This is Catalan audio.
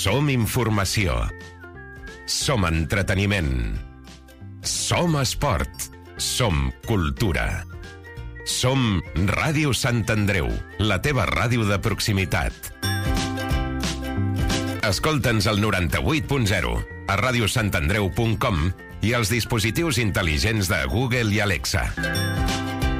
Som informació. Som entreteniment. Som esport. Som cultura. Som Ràdio Sant Andreu, la teva ràdio de proximitat. Escolta'ns al 98.0, a radiosantandreu.com i als dispositius intel·ligents de Google i Alexa.